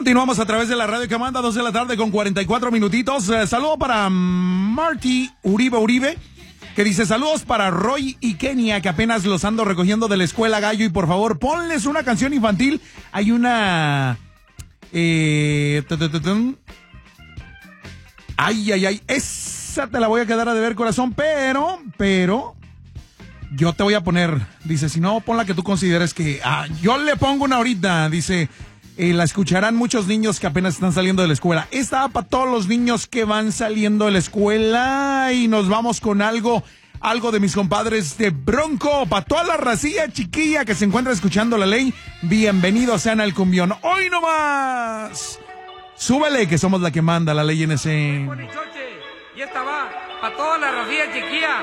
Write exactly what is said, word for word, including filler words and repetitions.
Continuamos a través de la radio que manda, dos de la tarde con cuarenta y cuatro minutitos. Eh, saludo para Marty Uribe Uribe, que dice saludos para Roy y Kenia, que apenas los ando recogiendo de la escuela, gallo, y por favor ponles una canción infantil. Hay una... Eh, ay, ay, ay, esa te la voy a quedar a deber, corazón, pero, pero... yo te voy a poner, dice, si no, pon la que tú consideres que... Ah, yo le pongo una ahorita, dice... Eh, la escucharán muchos niños que apenas están saliendo de la escuela. Esta para todos los niños que van saliendo de la escuela. Y nos vamos con algo, algo de mis compadres de Bronco. Para toda la racilla chiquilla que se encuentra escuchando La Ley, bienvenidos sean al cumbión. ¡Hoy nomás! Súbele, que somos la que manda La Ley en ese... Y esta va para toda la racilla chiquilla.